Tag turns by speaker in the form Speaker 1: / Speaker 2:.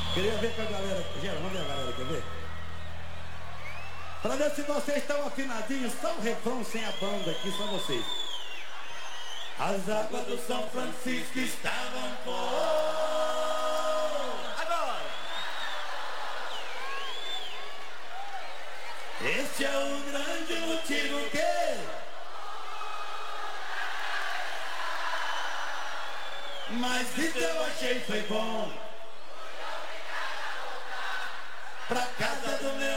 Speaker 1: Queria ver com a galera. Gera, vamos ver a galera, quer ver? Pra ver se vocês estão afinadinhos, só o refrão sem a banda aqui, só vocês. As águas do São Francisco estavam por... Agora! Este é o grande motivo que... Mas isso eu achei foi bom. Pra casa do meu